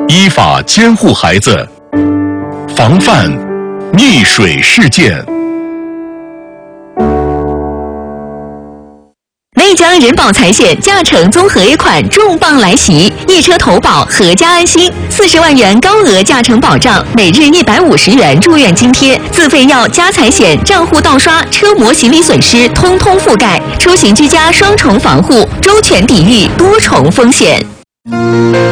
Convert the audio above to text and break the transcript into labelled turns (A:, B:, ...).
A: 依法监护孩子，防范溺水事件。
B: 内江人保财险驾乘综合 A 款重磅来袭，一车投保，阖家安心，40万元高额驾乘保障，每日150元住院津贴，自费药、家财险、账户盗刷、车模行李损失通通覆盖，出行居家双重防护，周全抵御多重风险。